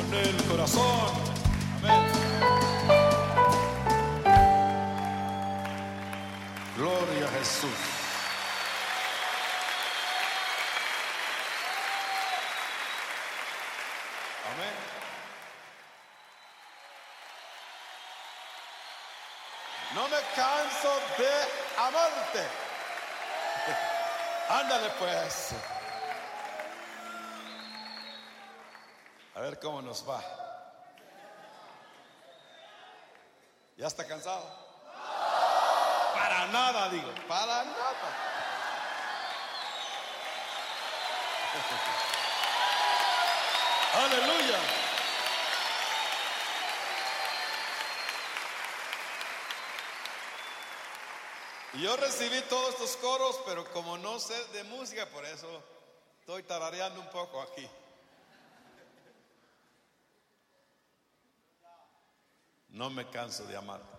con el corazón. Amén. Gloria a Jesús. Amén. No me canso de amarte. Ándale pues. A ver cómo nos va. ¿Ya está cansado? Para nada, digo, para nada. Aleluya. Y yo recibí todos estos coros, pero como no sé de música, por eso estoy tarareando un poco aquí. No me canso de amarte.